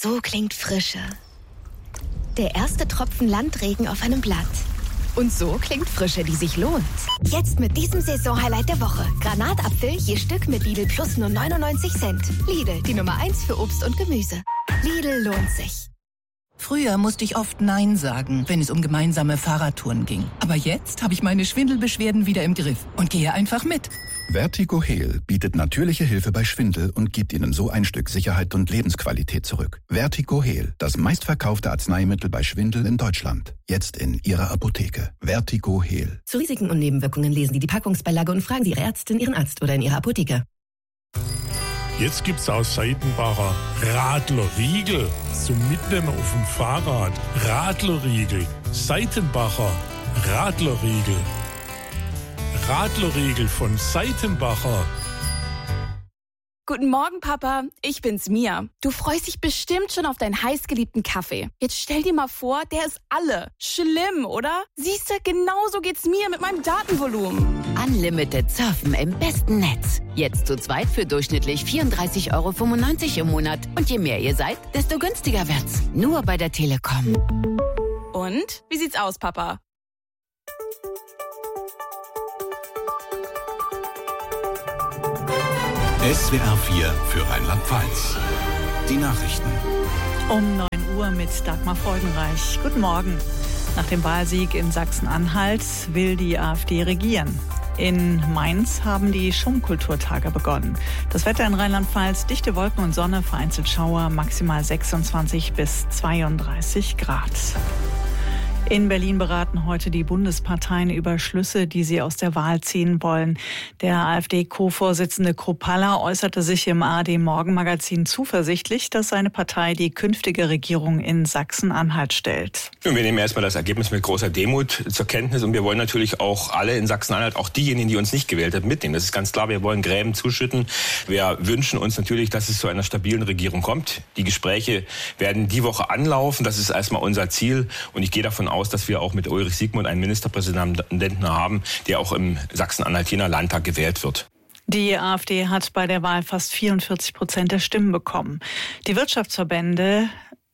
So klingt Frische. Der erste Tropfen Landregen auf einem Blatt. Und so klingt Frische, die sich lohnt. Jetzt mit diesem Saisonhighlight der Woche. Granatapfel je Stück mit Lidl Plus nur 99 Cent. Lidl, die Nummer 1 für Obst und Gemüse. Lidl lohnt sich. Früher musste ich oft Nein sagen, wenn es um gemeinsame Fahrradtouren ging. Aber jetzt habe ich meine Schwindelbeschwerden wieder im Griff und gehe einfach mit. Vertigo Heal bietet natürliche Hilfe bei Schwindel und gibt Ihnen so ein Stück Sicherheit und Lebensqualität zurück. Vertigo Heal, das meistverkaufte Arzneimittel bei Schwindel in Deutschland. Jetzt in Ihrer Apotheke. Vertigo Heal. Zu Risiken und Nebenwirkungen lesen Sie die Packungsbeilage und fragen Sie Ihre Ärztin, Ihren Arzt oder in Ihrer Apotheke. Jetzt gibt's aus Seitenbacher Radlerriegel zum Mitnehmen auf dem Fahrrad. Radlerriegel, Seitenbacher Radlerriegel. Radlerriegel von Seitenbacher. Guten Morgen, Papa. Ich bin's, Mia. Du freust dich bestimmt schon auf deinen heißgeliebten Kaffee. Jetzt stell dir mal vor, der ist alle. Schlimm, oder? Siehst du, genauso geht's mir mit meinem Datenvolumen. Unlimited Surfen im besten Netz. Jetzt zu zweit für durchschnittlich 34,95 € im Monat. Und je mehr ihr seid, desto günstiger wird's. Nur bei der Telekom. Und? Wie sieht's aus, Papa? SWR 4 für Rheinland-Pfalz. Die Nachrichten. Um 9 Uhr mit Dagmar Freudenreich. Guten Morgen. Nach dem Wahlsieg in Sachsen-Anhalt will die AfD regieren. In Mainz haben die Schummkulturtage begonnen. Das Wetter in Rheinland-Pfalz, dichte Wolken und Sonne, vereinzelt Schauer, maximal 26 bis 32 Grad. In Berlin beraten heute die Bundesparteien über Schlüsse, die sie aus der Wahl ziehen wollen. Der AfD-Co-Vorsitzende Kruppalla äußerte sich im ARD-Morgenmagazin zuversichtlich, dass seine Partei die künftige Regierung in Sachsen-Anhalt stellt. Wir nehmen erstmal das Ergebnis mit großer Demut zur Kenntnis und wir wollen natürlich auch alle in Sachsen-Anhalt, auch diejenigen, die uns nicht gewählt haben, mitnehmen. Das ist ganz klar, wir wollen Gräben zuschütten. Wir wünschen uns natürlich, dass es zu einer stabilen Regierung kommt. Die Gespräche werden die Woche anlaufen, das ist erstmal unser Ziel und ich gehe davon aus, dass wir auch mit Ulrich Siegmund einen Ministerpräsidenten haben, der auch im Sachsen-Anhaltiner Landtag gewählt wird. Die AfD hat bei der Wahl fast 44% der Stimmen bekommen. Die Wirtschaftsverbände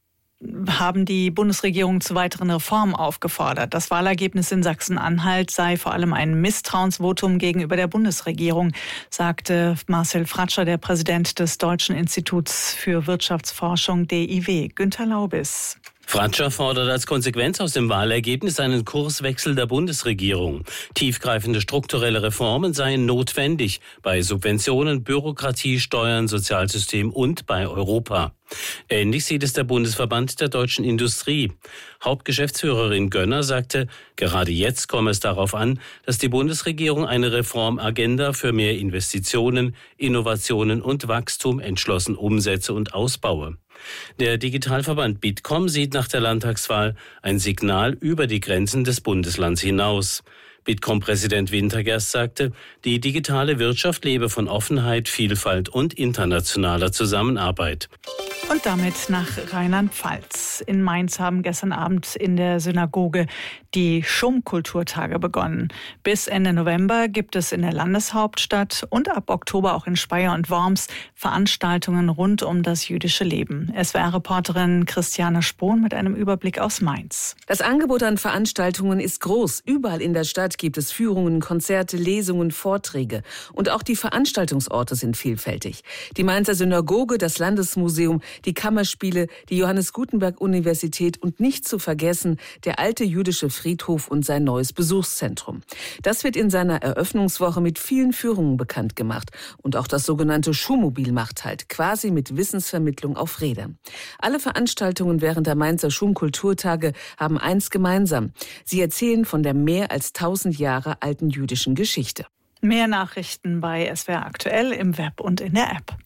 haben die Bundesregierung zu weiteren Reformen aufgefordert. Das Wahlergebnis in Sachsen-Anhalt sei vor allem ein Misstrauensvotum gegenüber der Bundesregierung, sagte Marcel Fratscher, der Präsident des Deutschen Instituts für Wirtschaftsforschung DIW. Günter Laubis. Fratscher fordert als Konsequenz aus dem Wahlergebnis einen Kurswechsel der Bundesregierung. Tiefgreifende strukturelle Reformen seien notwendig bei Subventionen, Bürokratie, Steuern, Sozialsystem und bei Europa. Ähnlich sieht es der Bundesverband der deutschen Industrie. Hauptgeschäftsführerin Gönner sagte, gerade jetzt komme es darauf an, dass die Bundesregierung eine Reformagenda für mehr Investitionen, Innovationen und Wachstum entschlossen umsetze und ausbaue. Der Digitalverband Bitkom sieht nach der Landtagswahl ein Signal über die Grenzen des Bundeslands hinaus. Bitkom-Präsident Wintergerst sagte, die digitale Wirtschaft lebe von Offenheit, Vielfalt und internationaler Zusammenarbeit. Und damit nach Rheinland-Pfalz. In Mainz haben gestern Abend in der Synagoge die Schummkulturtage begonnen. Bis Ende November gibt es in der Landeshauptstadt und ab Oktober auch in Speyer und Worms Veranstaltungen rund um das jüdische Leben. SWR-Reporterin Christiane Spohn mit einem Überblick aus Mainz. Das Angebot an Veranstaltungen ist groß. Überall in der Stadt gibt es Führungen, Konzerte, Lesungen, Vorträge. Und auch die Veranstaltungsorte sind vielfältig. Die Mainzer Synagoge, das Landesmuseum, die Kammerspiele, die Johannes Gutenberg Universität und nicht zu vergessen der alte jüdische Friedhof und sein neues Besuchszentrum. Das wird in seiner Eröffnungswoche mit vielen Führungen bekannt gemacht. Und auch das sogenannte Schummobil macht halt, quasi mit Wissensvermittlung auf Rädern. Alle Veranstaltungen während der Mainzer Schummkulturtage haben eins gemeinsam. Sie erzählen von der mehr als 1000 Jahre alten jüdischen Geschichte. Mehr Nachrichten bei SWR aktuell im Web und in der App.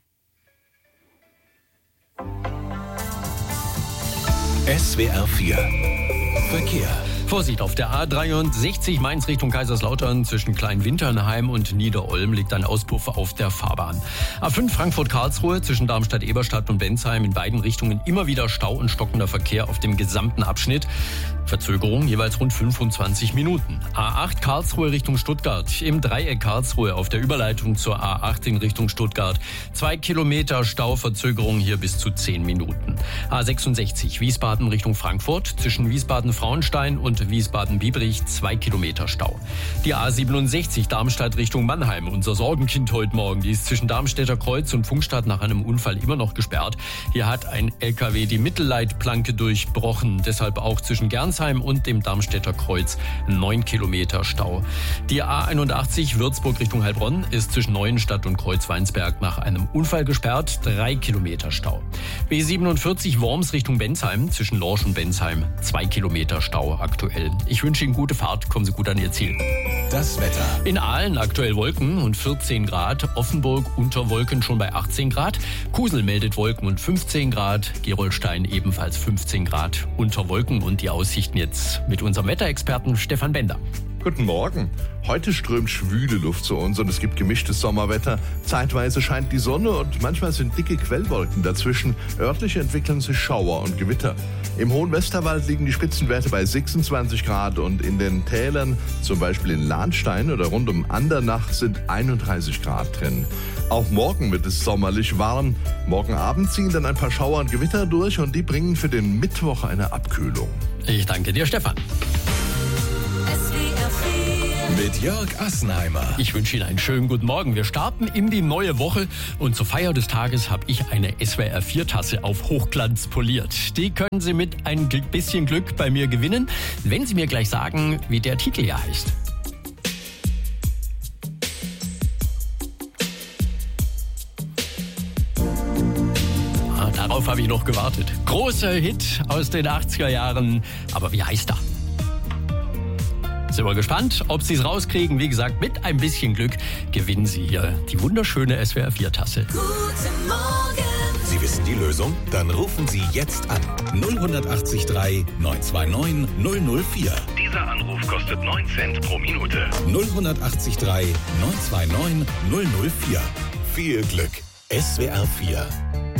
SWR 4 Verkehr. Vorsicht, auf der A63 Mainz Richtung Kaiserslautern zwischen Kleinwinternheim und Niederolm liegt ein Auspuff auf der Fahrbahn. A5 Frankfurt-Karlsruhe zwischen Darmstadt-Eberstadt und Bensheim in beiden Richtungen immer wieder Stau und stockender Verkehr auf dem gesamten Abschnitt. Verzögerung jeweils rund 25 Minuten. A8 Karlsruhe Richtung Stuttgart. Im Dreieck Karlsruhe auf der Überleitung zur A8 in Richtung Stuttgart. 2 Kilometer Stau, Verzögerung hier bis zu 10 Minuten. A66 Wiesbaden Richtung Frankfurt. Zwischen Wiesbaden-Frauenstein und Wiesbaden-Biebrich 2 Kilometer Stau. Die A67 Darmstadt Richtung Mannheim. Unser Sorgenkind heute Morgen. Die ist zwischen Darmstädter Kreuz und Pfungstadt nach einem Unfall immer noch gesperrt. Hier hat ein LKW die Mittelleitplanke durchbrochen. Deshalb auch zwischen Gernsheim und dem Darmstädter Kreuz 9 Kilometer Stau. Die A81 Würzburg Richtung Heilbronn ist zwischen Neuenstadt und Kreuzweinsberg nach einem Unfall gesperrt. 3 Kilometer Stau. B47 Worms Richtung Bensheim zwischen Lorsch und Bensheim 2 Kilometer Stau aktuell. Ich wünsche Ihnen gute Fahrt. Kommen Sie gut an Ihr Ziel. Das Wetter. In Aalen aktuell Wolken und 14 Grad. Offenburg unter Wolken schon bei 18 Grad. Kusel meldet Wolken und 15 Grad. Gerolstein ebenfalls 15 Grad unter Wolken. Und die Aussichten jetzt mit unserem Wetterexperten Stefan Bender. Guten Morgen. Heute strömt schwüle Luft zu uns und es gibt gemischtes Sommerwetter. Zeitweise scheint die Sonne und manchmal sind dicke Quellwolken dazwischen. Örtlich entwickeln sich Schauer und Gewitter. Im hohen Westerwald liegen die Spitzenwerte bei 26 Grad und in den Tälern, zum Beispiel in Lahnstein oder rund um Andernach, sind 31 Grad drin. Auch morgen wird es sommerlich warm. Morgen Abend ziehen dann ein paar Schauer und Gewitter durch und die bringen für den Mittwoch eine Abkühlung. Ich danke dir, Stefan. Mit Jörg Assenheimer. Ich wünsche Ihnen einen schönen guten Morgen. Wir starten in die neue Woche und zur Feier des Tages habe ich eine SWR4-Tasse auf Hochglanz poliert. Die können Sie mit ein bisschen Glück bei mir gewinnen, wenn Sie mir gleich sagen, wie der Titel hier heißt. Darauf habe ich noch gewartet. Großer Hit aus den 80er Jahren. Aber wie heißt er? Sind wir gespannt, ob Sie es rauskriegen. Wie gesagt, mit ein bisschen Glück gewinnen Sie hier die wunderschöne SWR4-Tasse. Guten Morgen. Sie wissen die Lösung? Dann rufen Sie jetzt an. 0183 929 004. Dieser Anruf kostet 9 Cent pro Minute. 0183 929 004. Viel Glück. SWR4